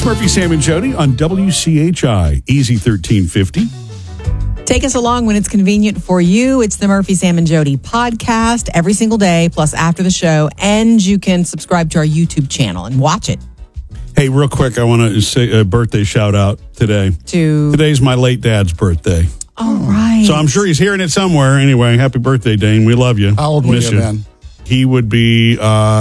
Murphy, Sam, and Jody on WCHI, Easy 1350. Take us along when it's convenient for you. It's the Murphy, Sam, and Jody podcast every single day, plus after the show. And you can subscribe to our YouTube channel and watch it. Hey, real quick, I want to say a birthday shout out today. Today's my late dad's birthday. All right. So I'm sure he's hearing it somewhere. Anyway, happy birthday, Dane. We love you. How old was you then? He would be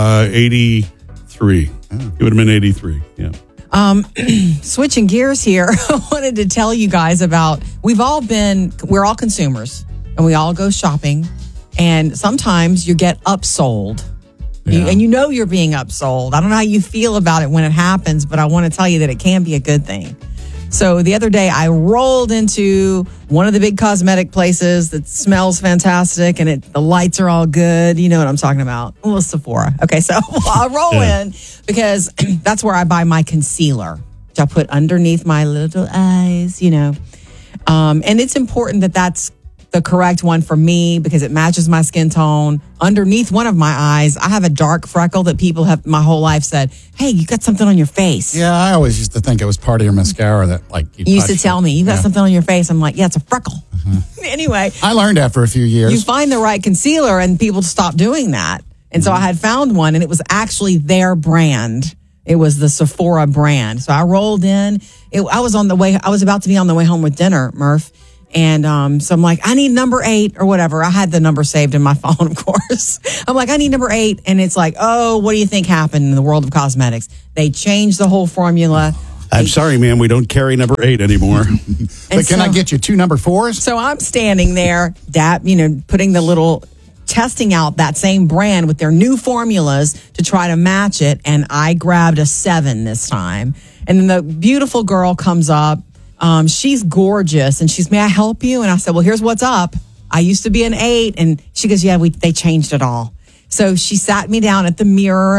83. He would have been 83, yeah. Switching gears here, I wanted to tell you guys about, we're all consumers and we all go shopping, and sometimes you get upsold. Yeah. And you know you're being upsold. I don't know how you feel about it when it happens, but I want to tell you that it can be a good thing. So the other day I rolled into one of the big cosmetic places that smells fantastic and the lights are all good. You know what I'm talking about. Well, Sephora. Okay, so I roll in because that's where I buy my concealer, which I put underneath my little eyes, and it's important that that's the correct one for me because it matches my skin tone. Underneath one of my eyes, I have a dark freckle that people have my whole life said, hey, you got something on your face. Yeah, I always used to think it was part of your mascara that you used to tell me, you got something on your face. I'm like, yeah, it's a freckle. Anyway. I learned after a few years. You find the right concealer and people stop doing that. And so I had found one and it was actually their brand. It was the Sephora brand. So I rolled in. I was about to be on the way home with dinner, Murph. And so I'm like, I need number 8 or whatever. I had the number saved in my phone, of course. I'm like, I need number 8. And it's like, oh, what do you think happened in the world of cosmetics? They changed the whole formula. I'm sorry, ma'am. We don't carry number 8 anymore. But can I get you 2 number 4s? So I'm standing there, putting the little, testing out that same brand with their new formulas to try to match it. And I grabbed a 7 this time. And then the beautiful girl comes up. She's gorgeous, and she's, may I help you? And I said, well, here's what's up. I used to be an 8, and she goes, yeah, they changed it all. So she sat me down at the mirror,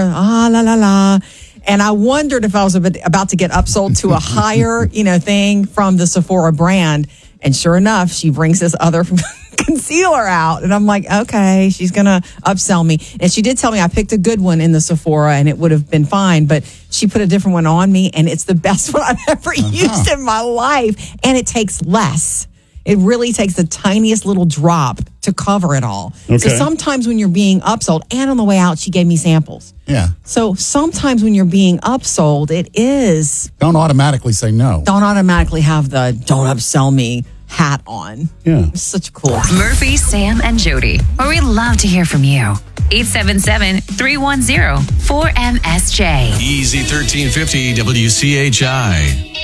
and I wondered if I was about to get upsold to a higher, thing from the Sephora brand. And sure enough, she brings this other concealer out, and I'm like, okay, she's gonna upsell me. And she did tell me I picked a good one in the Sephora and it would have been fine, but she put a different one on me and it's the best one I've ever used in my life, and it takes less. It really takes the tiniest little drop to cover it all. Okay. So sometimes when you're being upsold, and on the way out she gave me samples. Yeah. So sometimes when you're being upsold, don't automatically say no. Don't automatically have the don't upsell me hat on. Yeah. It's such cool. Murphy, Sam, and Jody, where we love to hear from you. 877-310-4MSJ. Easy 1350 WCHI.